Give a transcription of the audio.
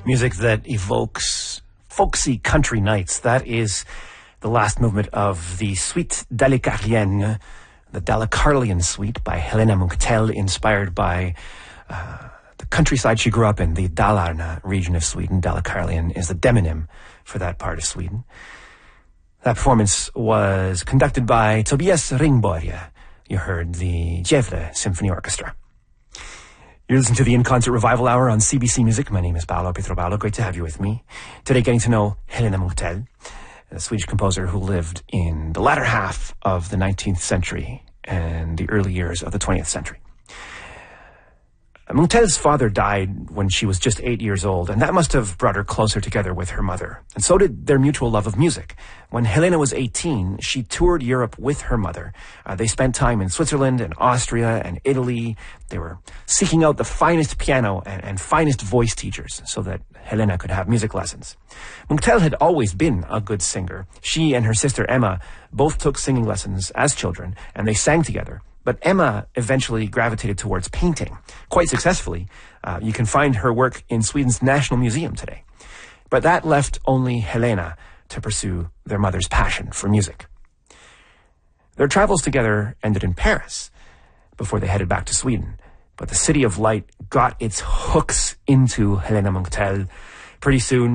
Music that evokes folksy country nights. That is the last movement of the Suite Dalecarlienne, the Dalecarlian Suite by Helena Munkhtel, inspired by the countryside she grew up in, the Dalarna region of Sweden. Dalecarlian is the demonym for that part of Sweden. That performance was conducted by Tobias Ringborg. You heard the Gävle Symphony Orchestra. You're listening to the In-Concert Revival Hour on CBC Music. My name is Paolo Pietropaolo. Great to have you with me. Today, getting to know Helena Munkhtel, a Swedish composer who lived in the latter half of the 19th century and the early years of the 20th century. Munkhtel's father died when she was just 8 years old, and that must have brought her closer together with her mother. And so did their mutual love of music. When Helena was 18, she toured Europe with her mother. They spent time in Switzerland and Austria and Italy. They were seeking out the finest piano and finest voice teachers so that Helena could have music lessons. Munkhtel had always been a good singer. She and her sister Emma both took singing lessons as children, and they sang together. But Emma eventually gravitated towards painting, quite successfully. You can find her work in Sweden's National Museum today. But that left only Helena to pursue their mother's passion for music. Their travels together ended in Paris before they headed back to Sweden. But the City of Light got its hooks into Helena Munkhtel pretty soon.